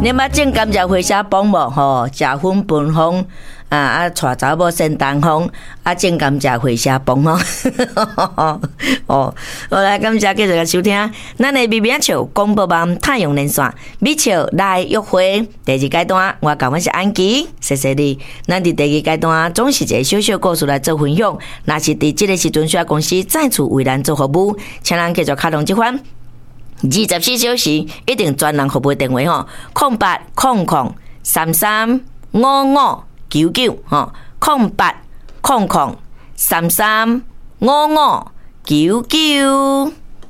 你捌种甘蔗花车帮无吼？食粉分风带查某先东风种甘蔗花车帮吼。哦，好来，感谢继续来收听。咱的秘密笑广播网太阳连线，美笑来约会第二阶段，我讲我是安琪，谢谢你。咱伫第二阶段总是一个小小故事来做分享，若是伫这个时阵需要公司再次为咱做服务，请咱继续开通这款。24小时一定专人服务电话吼，0800335599吼，0800335599。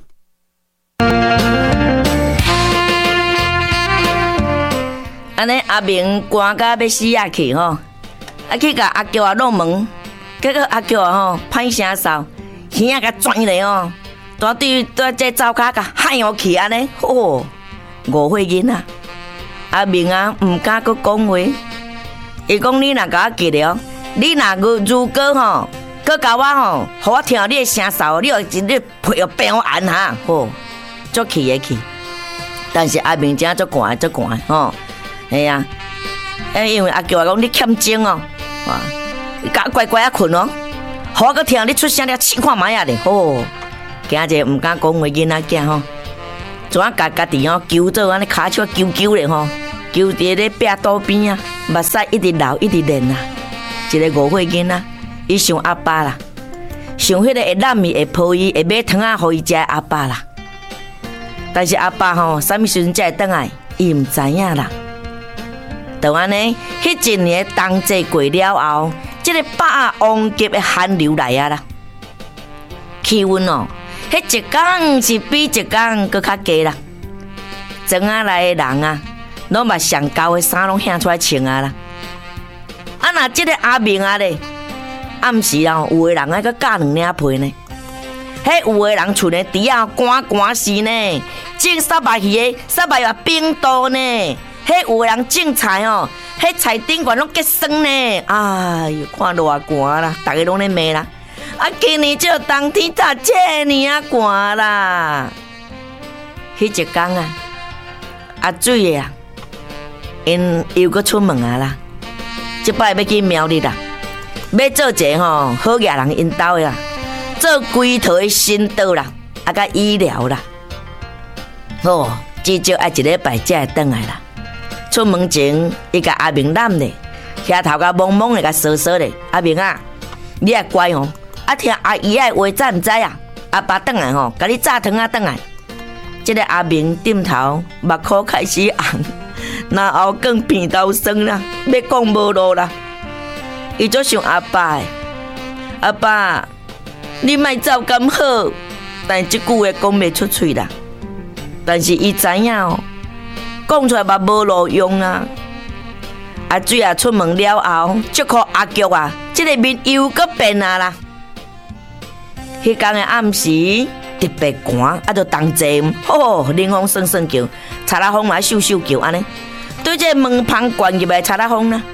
安尼阿明寒甲要死啊去吼，去甲阿娇弄门，结果阿娇吼歹声嗽，耳甲转咧吼。大对这灶骹甲喊我去安尼，哦，5岁囡仔，阿明唔敢佮讲话。伊讲你若甲我记了，你若如果吼，佮甲我吼，互我听你的声嗽，你配要变我按哈，吼，足气的气。但是阿明真足寒吼，系啊，因为阿娇讲你欠精哦，甲乖乖啊困哦，互我佮听你出声了，试看卖啊咧，吼。今日唔敢讲话囡仔囝吼，怎啊家己吼揪做安尼骹手揪咧吼，揪伫咧壁刀边啊，目屎一直流一直连啊。一个5岁囡仔，伊想阿爸啦，想迄个会揽伊会抱伊会买糖仔互伊食阿爸啦。但是阿爸吼，啥物时阵才会转来，伊唔知影啦。就安尼，迄一年冬季过了后，即个霸王级的寒流来啊啦，气温哦。迄一天是比一天搁较低啦，庄仔内的人啊，拢把上高的衫拢掀出来穿啊啦。若即个阿明啊咧，暗时啊，有的人还搁加2领被呢。迄有的人厝呢底啊寒死呢，种沙白鱼的沙白鱼冰冻呢。迄有的人种菜哦，迄菜顶管拢结霜呢。哎哟，看偌寒啦，大家拢咧骂啦。今年这冬天咋这呢啊寒啦？迄一天啊，阿水的啊，因又搁出门啊啦。这摆要去苗栗啦，要做一个吼好野人因兜的啦，做规套的新道啦，甲医疗啦。哦，至少爱1礼拜才会转来啦。出门前，伊甲阿明揽咧，遐头甲懵懵的甲扫扫咧。阿明啊，你也乖哦。听阿姨的话，早唔知啊？阿爸转来吼，甲你炸汤啊转来。这个阿明点头，目眶开始红，然后更鼻头酸啦，要讲无路啦。伊就想阿爸的，阿爸，你莫走咁好，但即句话讲袂出嘴啦。但是伊知影哦，讲出来嘛无路用啊。阿水啊出门了后，祝福阿菊啊，这个面又搁变啊啦。迄天的暗时特别寒，就冬季，冷风爽爽叫，查拉风嘛咻咻叫安尼，对这门旁灌入来查拉风啦。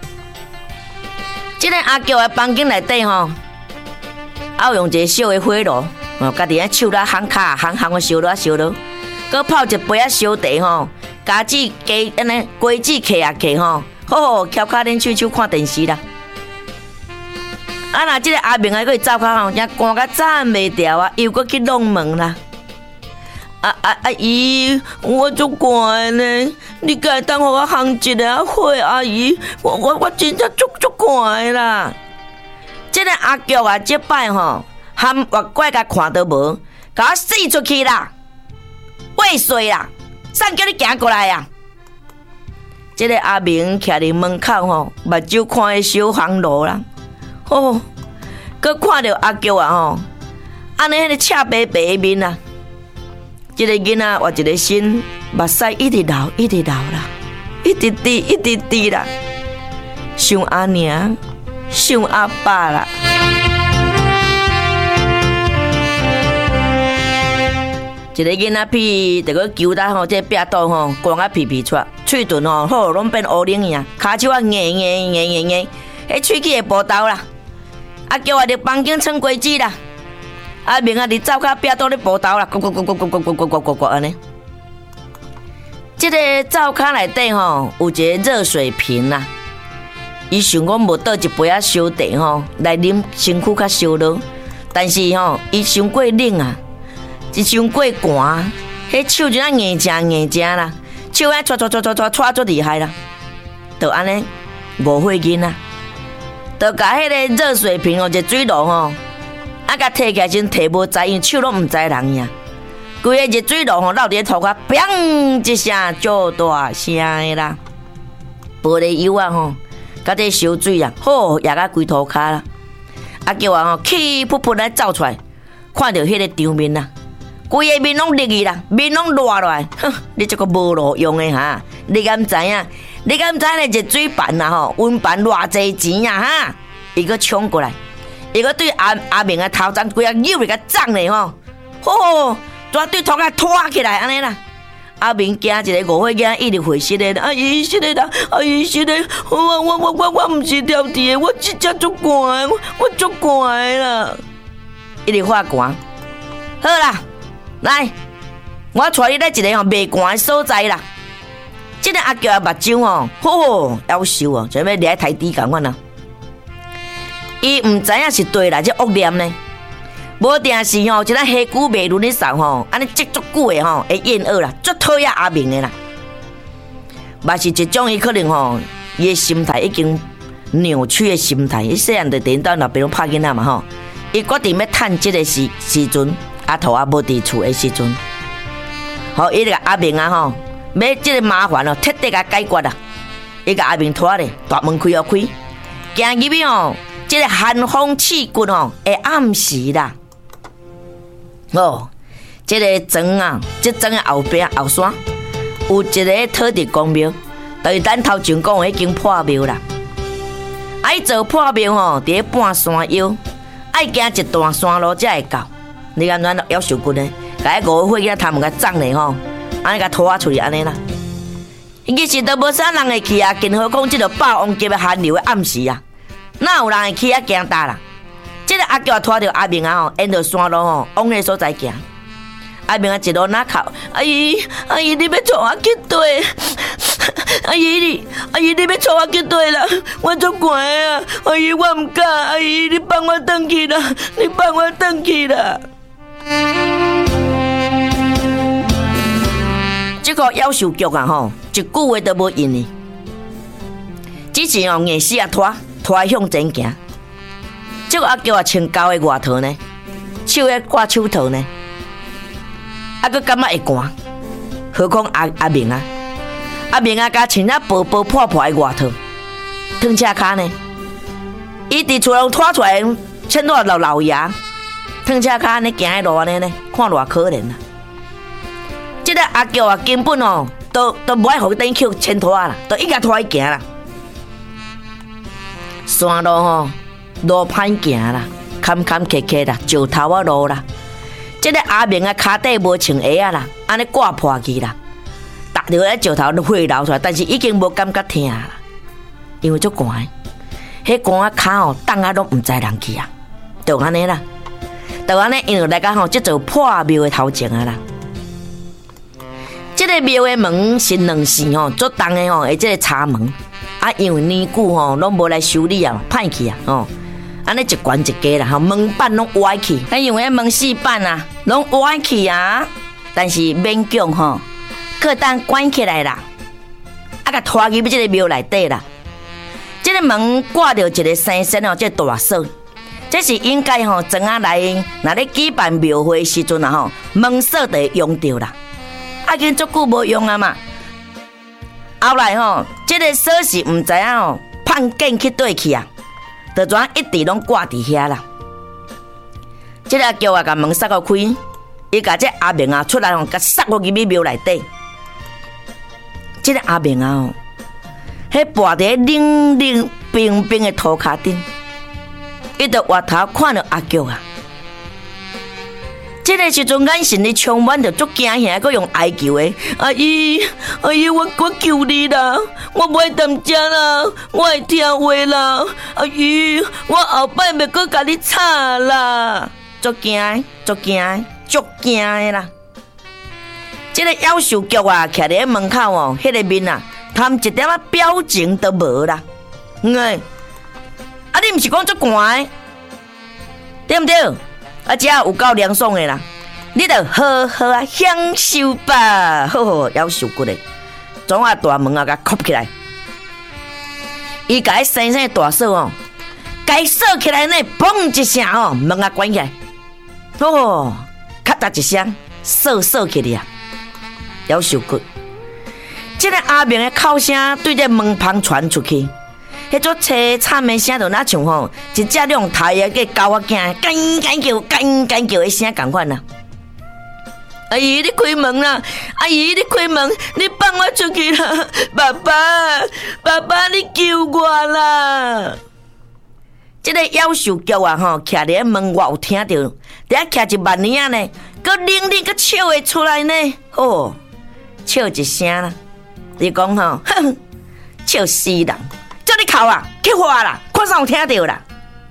这个阿娇的房间内底吼，用一个小的火炉，家己喺手啦烘卡烘的烧落，搁泡一杯烧茶吼，加子鸡安尼瓜子嗑啊嗑吼，翘脚恁喙手看电视啦。若即个阿明啊，佫走骹吼，才寒甲站袂掉啊，又佫去弄门啦。阿姨，我足寒呢，你该当互我烘一个火，阿姨，我真正足寒啦。即个阿菊啊，即摆吼，含外怪甲看到无，甲我死出去啦，畏衰啦，啥叫你行过来啊？即个阿明徛伫门口吼，目睭看迄小巷路啦。哦，佮看到阿菊啊吼，安尼迄个赤白白的面啊，这个囡仔活一个心，目屎一直流啦，一直滴啦，想阿娘，想阿爸啦。一个囡仔屁，就佮揪到吼，这壁刀吼，光啊皮出，喙唇吼，好拢变乌灵样，骹手啊硬，迄喙齿会无刀啦。阿叫我伫房间穿果子啦，阿明啊伫灶骹壁倒咧补刀啦，咕安尼。 这个灶骹内底吼有一个热水瓶啦，伊想讲无倒一杯仔烧茶吼来啉，身躯较烧热。但是吼，伊伤过冷啊，一伤过寒，迄手就啊硬正啦，手啊搓足厉害啦，就安尼误会囡仔，就甲迄个热水瓶哦，一水炉吼，啊甲摕起来先摕无在，因为手拢毋知人呀。规个热水炉吼，落伫涂骹，砰一声足大声的啦，玻璃油啊吼，甲这烧水啊，好压甲规涂骹啦。啊叫我吼气噗噗来走出来，看到迄个场面啦，规个面拢绿去啦，面拢热落来，哼！你这个无路用的哈！你敢知影？你敢知影热水盘啦吼，温盘偌济钱啊哈！伊个冲过来，伊个对阿明的头鬃规个扭个涨嘞吼，吼！抓对头壳拖起来安尼啦。阿明惊一个误会囝一直回失的，阿姨失的啦，阿姨失的，我唔是调皮的，我真正足寒的，我足寒的啦，一直发寒。好啦，来，我带你来一个吼袂寒的所在啦。这个阿娇的目睭吼，好夭寿哦，就要掠台底共款啦。伊唔知影是对啦，这恶念呢。无定是吼，一咱黑骨袂轮咧扫吼，安尼积足久的吼，会厌恶啦，足讨厌阿明的啦。嘛是一种伊可能吼，伊的心态已经扭曲的心态。伊细汉就顶到老爸拢拍囡仔嘛吼，伊决定要趁这个时阵，阿头也无伫厝的时阵，吼，伊个阿明啊吼，要这个麻烦哦，彻底甲解决啦。伊甲阿明拖咧，大门开开，行入去吼，这个寒风刺骨吼，会暗时啦。哦，这个庄啊，这庄的后边后山有一个土地公庙，就是咱头前讲已经破庙啦。爱做破庙吼，伫半山腰，爱行一段山路才会到。你看咱夭寿骨呢，甲迄5岁仔他们甲长咧吼，安尼甲拖出去安尼啦。其实都无啥人会去啊，更何况这个霸王级的寒流的暗时啊，哪有人会去啊行大啦？这个阿娇拖着阿明啊吼，沿着山路吼往迄所在行。阿明啊一路哪哭，阿姨你要带我去对？阿姨你要带我去对啦？我足寒啊！阿姨我唔敢，阿姨你放我回去啦！你放我回去啦！这个夭寿局啊吼，一句话都无用呢，只是哦硬死啊拖向前行。这个阿娇啊穿高的外套呢，手咧挂手套呢，啊佫感觉会寒，何况阿明啊，阿明啊，甲穿啊薄薄破破的外套，脱车骹呢，伊伫厝内拖出来，穿到老牙，脱车骹呢行喺路安尼呢，看偌可怜啊！这个阿娇啊，根本哦，都无爱互等去牵拖啦，都一家拖伊行啦，山路吼。路歹行啦，坎坎坷坷啦，石头啊路啦。这个阿明啊，骹底无穿鞋啊啦，安尼挂破去啦，踏着迄石头都血流出来，但是已经无感觉疼啦，因为足寒，迄寒啊骹吼，冻啊拢毋知人去啊，就安尼啦，就安尼，因为来甲吼，即座破庙的头前啊啦。这个庙的门是2扇吼，做重的吼，而这个插门啊，因为年久吼，拢无来修理啊，歹去啊，吼。安尼一关一家啦，吼门板拢歪去，因为门饰板啊拢歪去啊，但是勉强吼，可当关起来啦，啊，甲拖入这个庙内底啦。这个门挂着一个生身哦，这大锁，这是应该吼，庄仔来若咧举办庙会时阵啊吼，门锁就会用到啦。啊，已经足久无用啊嘛。后来吼，这个锁是毋知影吼，判建去对去啊。就怎一直拢挂伫遐啦。这个叫我甲门塞个开，伊甲这阿明啊出来吼，甲塞入去庙内底。这个阿明啊吼，迄跋伫冷冷冰冰的涂骹顶，伊就回头看到阿娇啊。这个时阵眼神里充满着足惊吓，佮用哀求的：阿姨，我求你啦，我袂当食啦，我会听话啦，阿姨，我后摆袂佮甲你吵啦，足惊的啦。 这个夭寿菊啊，徛伫门口哦，迄个面啊，他一点仔表情都无啦。啊，你毋是讲足寒的，对毋对？啊，只有够凉爽的啦，你着好好啊享受吧。好好夭寿菊的，总啊大门啊，甲扣起来。伊甲迄生生大锁哦，该锁起来呢，嘣一声哦，门啊关起来。哦，咔嗒一声，锁起来啊，夭寿菊。这个阿明的哭声对着门旁传出去。迄种凄惨的声，就那像吼一只两胎的个狗仔囝，干叫的声共款啦。阿姨，你开门啦！阿姨，你开门！你放我出去啦！爸爸，你救我啦！这个夭寿菊啊，吼，徛伫门外有听到，伫遐徛一万年呢，佮铃铃佮笑会出来呢，哦，笑一声啦。你讲吼，哼，笑死人！叫你哭啊，去花啦，看啥有听到啦？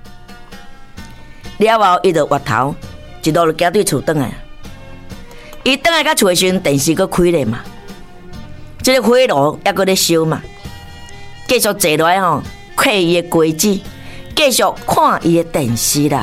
了后，伊就回头，一路就行对厝转来。伊转来到厝的时阵，电视佮开咧嘛，这个火炉还佮咧烧嘛，继续坐落来吼，看伊的规矩，继续看伊的电视啦。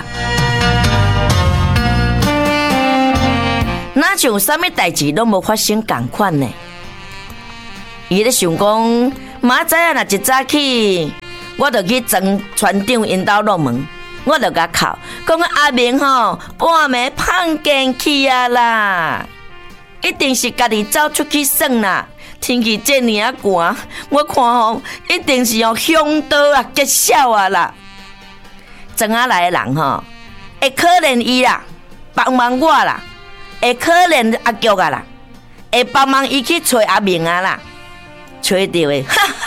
哪像啥物代志拢无发生共款呢？伊咧想讲。明仔载若一早起，我就去庄船长因兜落门，我就甲哭，讲阿明吼半暝胖见去啊啦，一定是家己走出去耍啦。天气这么啊寒，我看吼一定是用凶刀啊结痟啊啦。庄仔来的人吼，会可怜伊啦，帮忙我啦，会可怜阿菊啊啦，会帮忙伊去找阿明啊啦。找到的，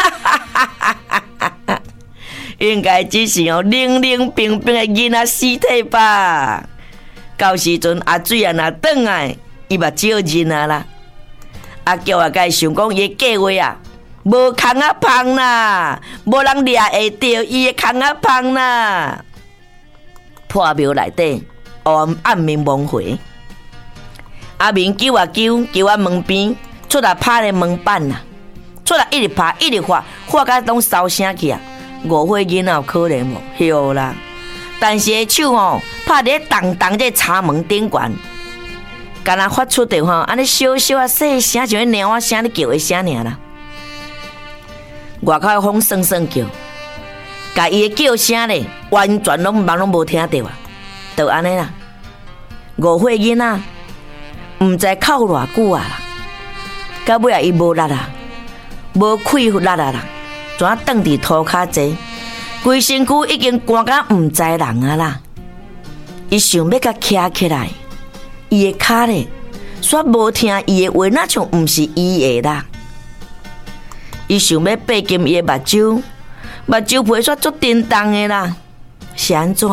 应该只是冷冷冰冰的囡仔尸体吧。到时阵阿水啊若转来，伊嘛少认啊啦。阿菊啊，该想讲伊的计划啊，无空啊芳啦，无人掠会到伊的空啊芳啦。破庙内底暗暝蒙回，阿明叫啊叫啊门边出来拍咧门板啦。出来一直拍，一直发到拢烧声去啊！误会囡仔有可能无？有啦，但是手吼拍伫当当这茶门顶悬，敢若发出的吼，安尼小小啊细声，像鸟仔声咧叫的声尔啦。外口的风声声叫，甲伊的叫声咧，完全拢无听到啊！就安尼啦，误会囡仔毋知哭偌久啊啦，到尾啊伊无力啊！无气力啊啦，怎啊躺伫涂骹坐，规身躯已经寒甲毋知人啊啦。伊想要甲徛起来，伊的骹咧，煞无听伊的话，那像毋是伊的啦。伊想要爬进伊的目睭皮煞足震动的啦，是安怎？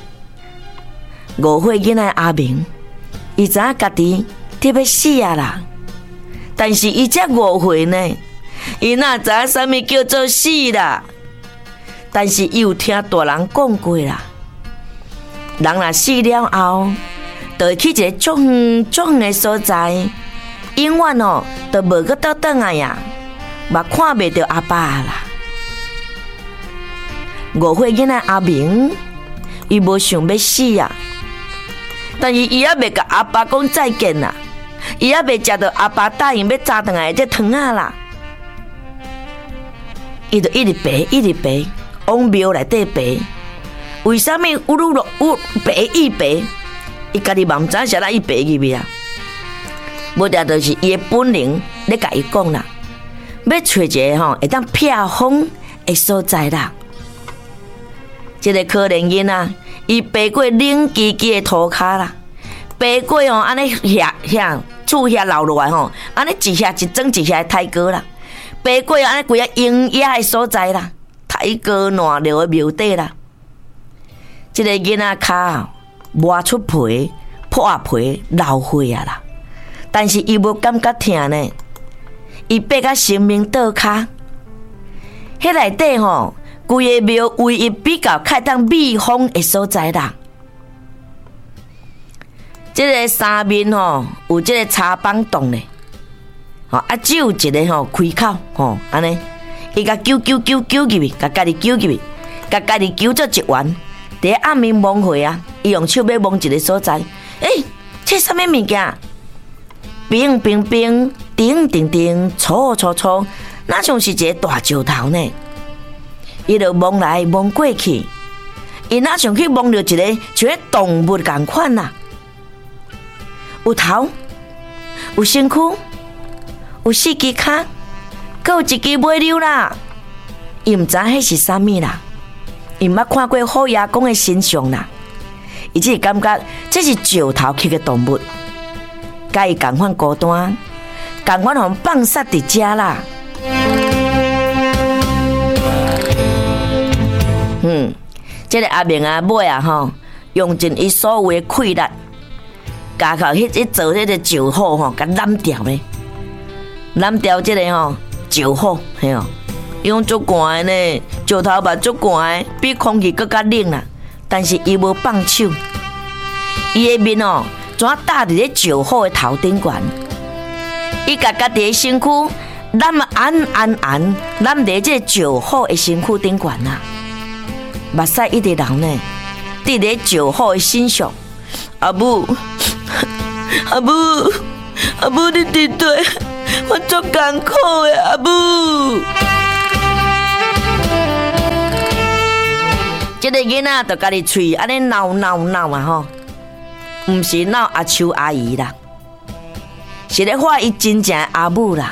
误会囡仔阿明，伊知影家己特别死啊啦，但是伊才误会呢。伊哪知影啥物叫做死啦？但是伊有听大人讲过啦，人若死了后，就会去一个足远的所在，永远哦都无个倒转来呀，嘛看袂到阿爸啦。误会囡仔阿明，伊无想要死啊，但是伊还未甲阿爸讲再见啦，伊还未食到阿爸答应要炸转来这汤啊啦。伊就一直爬，往庙内底爬。为什么有爬一爬？伊家己嘛毋知影啥伊爬入去啊。无定就是伊的本能咧甲伊讲啦，要找一个吼会当避风的所在啦。这个可怜囡仔，伊爬过冷叽叽的涂骹啦，爬过吼安尼遐厝遐流落来吼，安尼一下一庄一下太高啦。爬过安尼规个阴野的所在啦，太高烂了的庙底啦。这个囡仔骹磨出皮、破皮、流血啊啦，但是伊无感觉疼呢。伊爬到生命倒骹，迄内底吼，规个庙唯一比较开当避风的所在啦。这个三面吼有这个茶帮洞咧， 只有一个开口，安尼，伊甲揪入去，甲家己揪入去，甲家己揪做一丸。伫暗暝摸回啊，伊用手要摸一个所在，这啥物物件？冰冰冰，叮叮叮，搓搓搓，哪像是一个大石头呢？伊就摸来摸过去，伊哪像去摸到一个像动物共款呐？有头，有身躯，有四只脚，阁有一只尾溜啦。伊毋知迄是啥物啦。伊毋捌看过虎爷公的形象啦，伊只是感觉这是石头刻的动物，甲伊共款孤单，共款互放杀伫遮啦。这个阿明啊，尾啊用尽伊所有的气力，加靠去做迄个石虎甲揽掉咧，揽掉这个石虎嘿用足寒的呢，石头嘛足寒的，比空气更加冷啦。但是伊无放手，伊的面怎搭伫咧石虎的头顶悬？伊家己的身躯揽按，揽伫这石虎的身躯顶悬啦。目屎一直流呢，伫咧石虎的身上。阿母，你伫对，我足艰苦的阿母。这个囡仔就家己喙安尼闹啊毋是闹阿秋阿姨啦，是咧画伊真正的阿母啦。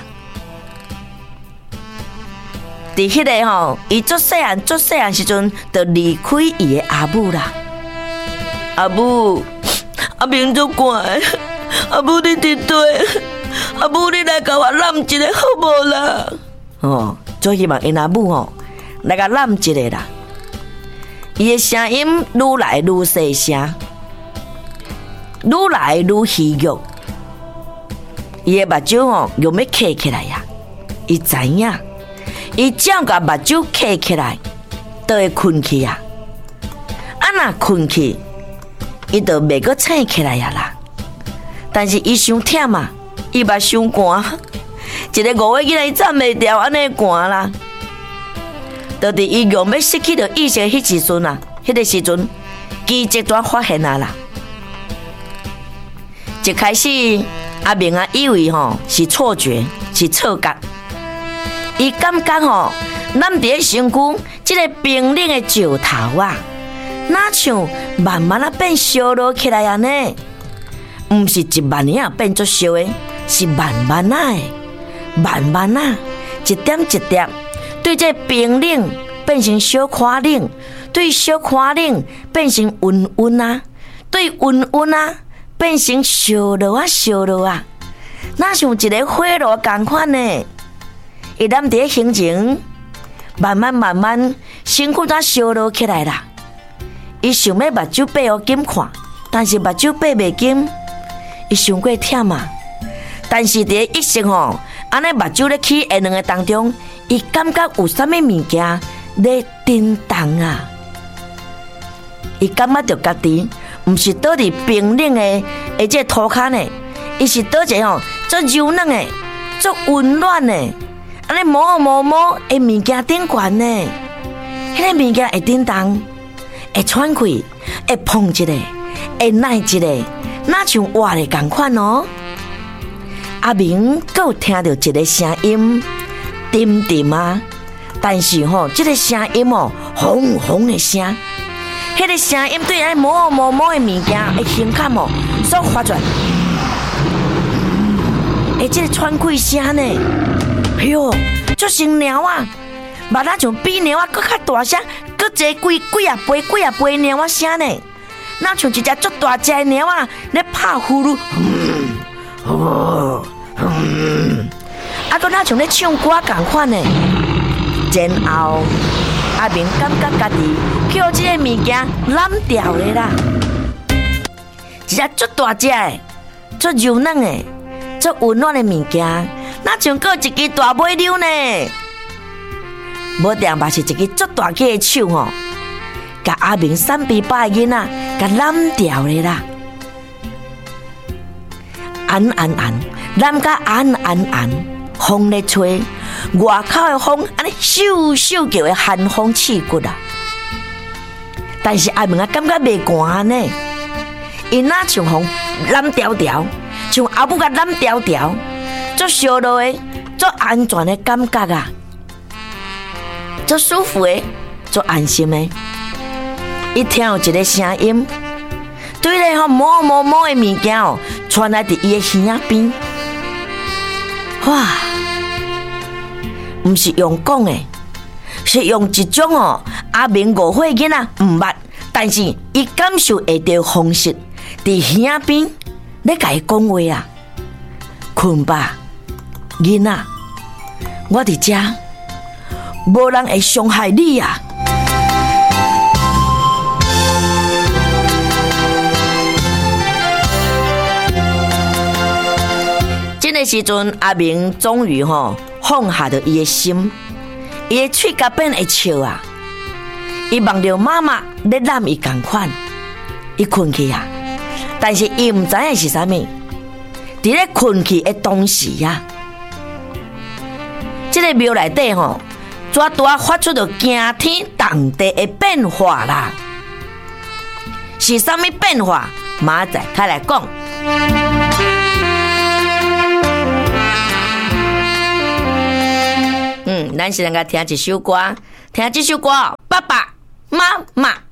伫迄个伊足细汉时阵，就离开伊的阿母啦。阿母，阿明足寒，阿母你伫对，阿母你来甲我揽一个好无啦？最希望因阿母来甲揽一个啦。伊的声音愈来愈细声，愈来愈虚弱。伊的目睭又要闭起来呀！伊知影，伊只要甲目睭闭起来，就会困去啊！若困去，伊就袂阁醒起来呀啦。但是伊伤忝啊，伊目伤寒，一个5岁囡仔伊站袂掉，安尼寒啦。就伫伊用要失去着意识的迄时阵啊，迄个时阵奇迹怎发现啊啦？一开始阿明啊以为是错觉，是错觉，伊感觉咱伫咧身躯即个冰冷的石头啊，哪像慢慢啊变烧落起来啊呢？毋是一万年啊变做烧的，是慢慢啊的，慢慢啊，一点一点。对这冰冷变成小可冷，对小可冷变成温温啊，对温温啊变成烧热啊，那像一个火炉同款呢。伊咱伫行程，慢慢，身躯才烧热起来啦。伊想要目睭闭互紧看，但是目睭闭袂紧，伊伤过忝啊。但是伫意识安尼目睭咧起下两个当中。伊感觉有啥物物件咧震动啊！伊感觉着家己毋是倒伫冰冷的这土骹呢，伊是倒一个足柔软的、足温暖的，安尼摸的物件顶悬呢。迄个物件会震动，会喘气，会碰一个，会耐一个，哪像活的共款哦。阿明阁有听到一个声音。沉啊！但是这个声音轰的声，迄个声音对摸的物件的声感所发出来，这个喘气声呢，哎哟，足像猫啊，嘛那像比猫啊搁较大声，搁坐几啊倍猫啊声呢，那像一只足大只的猫啊咧拍呼噜。搁那像咧唱歌共款呢，然后阿明感觉家己去互即个物件揽掉咧啦，一只足大只的、足柔软的、足温暖的物件，那像搁一支大尾溜呢，无定嘛是一支足大只的手甲阿明3比8的囡仔甲揽掉咧啦，按， 咱甲安，风咧吹，外口的风安尼咻咻叫的寒风刺骨啊！但是阿明啊，感觉袂寒呢，因哪像风蓝条条，像阿母甲蓝条条，足烧落的，足安全的感觉啊，足舒服的，足安心的。伊听有一个声音，对咧吼摸的物件哦，传来伫伊的耳边，哇！毋是用讲的，是用一种哦阿明误会囡仔毋捌，但是伊感受会到方式，伫耳边咧甲伊讲话啊，困吧，囡仔，我伫遮，无人会伤害你啊。这个时阵，阿明终于放下着伊的心，伊的喙角变会笑啊！伊望着妈妈咧揽伊同款，伊困去啊！但是伊唔知影是啥物，伫咧困去的同时啊，这个庙内底绝大发出着惊天动地的变化啦！是啥物变化？明仔载开来讲。咱是两个听一首歌，听这首歌，爸爸妈妈。